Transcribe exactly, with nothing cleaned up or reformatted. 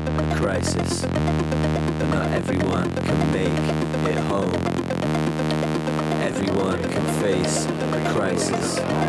a crisis, but not everyone can make it home. Everyone can face a crisis.